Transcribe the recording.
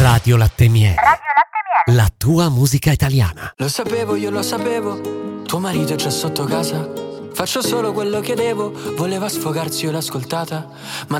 Radio Latte Miele. La tua musica italiana. Lo sapevo, io lo sapevo. Tuo marito è già sotto casa. Faccio solo quello che devo. Voleva sfogarsi, io l'ho ascoltata. Ma